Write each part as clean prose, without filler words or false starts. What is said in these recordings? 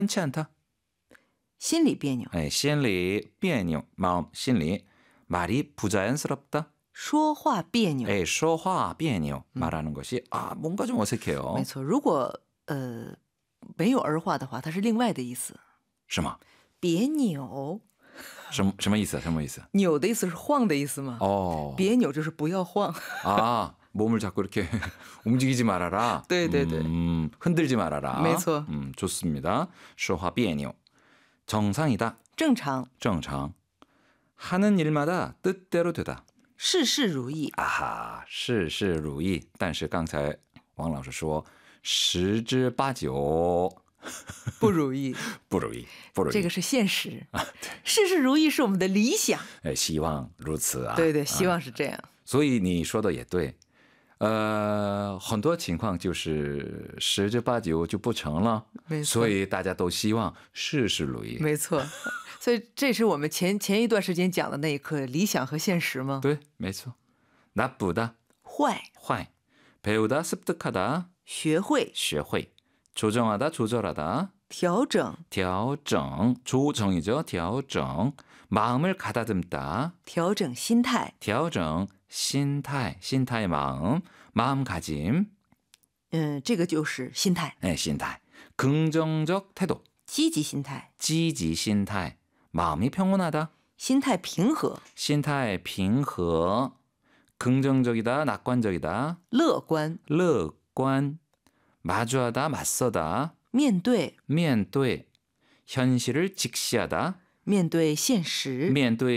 괜찮다 心里别扭， 心里别扭 마음, 心里 말이 부자연스럽다 说话别扭。 说话别扭 말하는 것이 뭔가 좀 어색해요. 没错，如果没有儿化的话，它是另外的意思。 什么？ 别扭， 什么意思？什么意思？ 扭的意思是晃的意思嘛。别扭就是不要晃。 몸을 자꾸 이렇게 움직이지 말아라. 对对对， 흔들지 말아라. 没错。 좋습니다. 说话别扭 정상이다. 正常。 正常 하는 일마다 뜻대로 되다. 事事如意。 事事如意。但是刚才王老师说十之八九不如意。 不如意，不如意。 这个是现实。事事如意是我们的理想。 希望如此啊。 对对，希望是这样。 所以你说的也对。很多情况就是十之八九就不成了。 没错。 所以大家都希望事事如意。 没错。所以这是我们前一段时间讲的那一课，理想和现实吗？ 对，没错。나쁘다 坏 배우다 습득하다 学会 조정하다 조절하다 调整 조정이죠. 调整 마음을 가다듬다 调整心态调整 心态 마음가짐 这个就是心态。 心态 긍정적 태도 积极心态积极心态 마음이 평온하다 心态平和心态平和 긍정적이다 낙관적이다 乐观 마주하다 맞서다 面对 현실을 직시하다 面对现实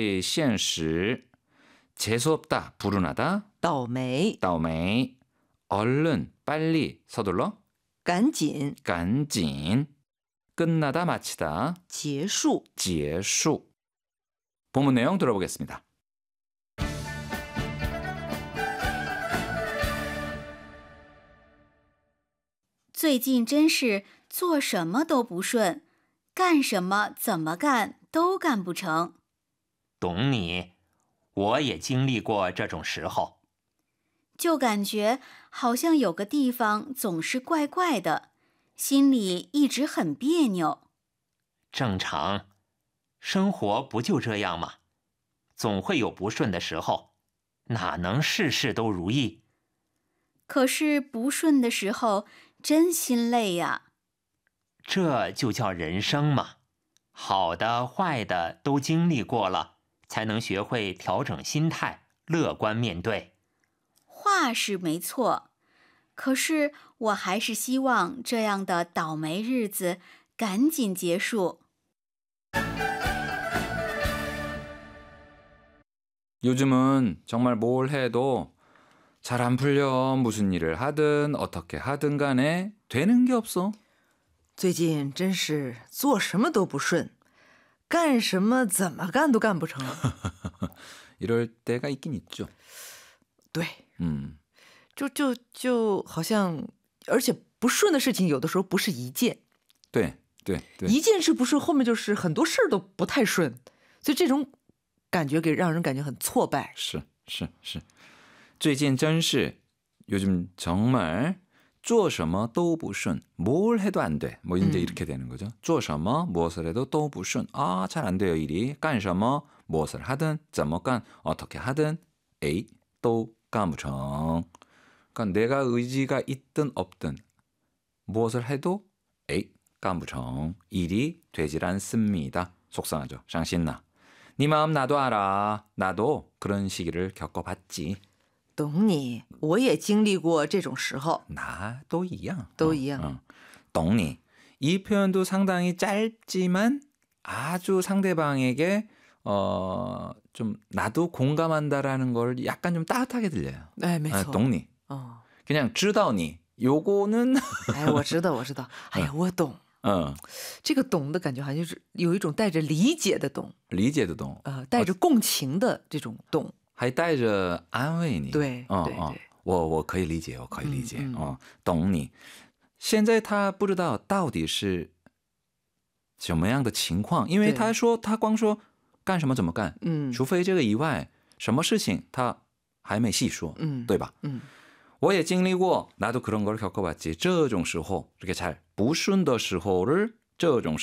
재수없다 불운하다 倒霉 얼른 빨리 서둘러 赶紧 끝나다 마치다 结束 본문 내용 들어보겠습니다. 最近真是做什么都不顺，干什么怎么干都干不成。 懂你，我也经历过这种时候。 就感觉好像有个地方总是怪怪的，心里一直很别扭。 正常，生活不就这样吗？总会有不顺的时候，哪能事事都如意？ 可是不顺的时候真心累呀。 这就叫人生嘛，好的坏的都经历过了，才能学会调整心态，乐观面对。 话是没错，可是我还是希望这样的倒霉日子赶紧结束。 요즘은 정말 뭘 해도 잘 안 풀려. 무슨 일을 하든 어떻게 하든 간에 되는 게 없어. 最近真是做什么都不顺，干什么怎么干都干不成。 이럴 때가 있긴 있죠. 对，就好像，而且不顺的事情有的时候不是一件， 对， 一件事不顺，后面就是很多事儿都不太顺，所以这种感觉让人感觉很挫败。 是，最近真是 요즘 정말 做什么都不顺, 뭘 해도 안 돼. 뭐 이제 이렇게 되는 거죠. 做什么 무엇을 해도 都不顺. 잘 안 돼요, 일이. 干什么 무엇을 하든 怎么干 어떻게 하든 에이, 都干不成. 그러니까 내가 의지가 있든 없든 무엇을 해도 에이, 干不成. 일이 되질 않습니다. 속상하죠. 伤心呐. 네 마음 나도 알아. 나도 그런 시기를 겪어봤지. 懂你，我也经历过这种时候。 나도一样. 都一样. 懂你. 이 표현도 상당히 짧지만 아주 상대방에게 좀 나도 공감한다라는 걸 약간 좀 따뜻하게 들려요. 네, 没错. 懂你. 그냥 知道你. 요거는 哎，我知道。哎呀，我懂。这个懂的感觉好像就是有一种带着理解的懂， 理解的懂， 带着共情的这种懂， 还带着安慰你。 对， 我可以理解，我可以理解，懂你。现在他不知道到底是什么样的情况，因为他光说干什么怎么干，除非这个以外，什么事情他还没细说，对吧？我也经历过，나도 그런 걸 겪어봤지. 这种时候，이렇게 잘不顺的时候를 这种